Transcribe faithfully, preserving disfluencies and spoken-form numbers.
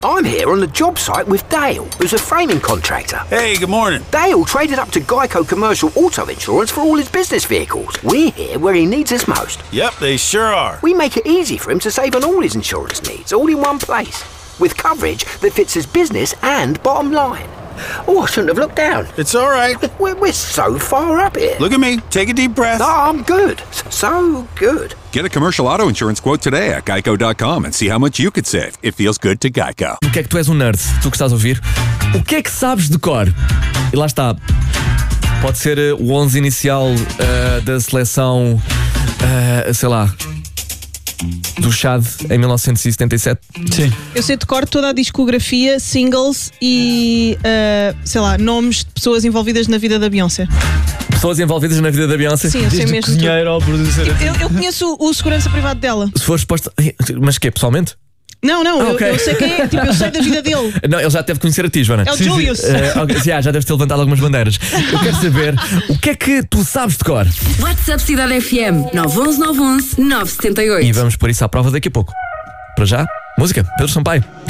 I'm here on the job site with Dale, who's a framing contractor. Hey, good morning. Dale traded up to Geico Commercial Auto Insurance for all his business vehicles. We're here where he needs us most. Yep, they sure are. We make it easy for him to save on all his insurance needs, all in one place, with coverage that fits his business and bottom line. Oh, I shouldn't have looked down. It's all right. We're, we're so far up here. Look at me. Take a deep breath. Oh, I'm good. So good. Get a commercial auto insurance quote today at geico dot com and see how much you could save. It feels good to Geico. O que é que tu és um nerd? Tu que estás a ouvir? O que é que sabes de cor? E lá está. Pode ser uh, o onze inicial uh, da seleção, uh, sei lá, do Chad em mil novecentos e setenta e sete. Sim. Eu sei de cor toda a discografia, singles e, uh, sei lá, nomes de pessoas envolvidas na vida da Beyoncé. Pessoas envolvidas na vida da Beyoncé? Sim, eu sei Desde o mesmo. cozinheiro ao producer. Eu, eu conheço o, o segurança privado dela. Se for exposto. Mas que é, pessoalmente? Não, não, Ah, eu, ok. eu sei quem é, tipo, eu sei da vida dele. Não, ele já teve que conhecer a ti, Joana. É o Julius. Uh, okay, já, já deves ter levantado algumas bandeiras. Eu quero saber o que é que tu sabes de cor. WhatsApp Cidade F M nove um um nove um um nove sete oito. E vamos pôr isso à prova daqui a pouco. Para já, música, Pedro Sampaio.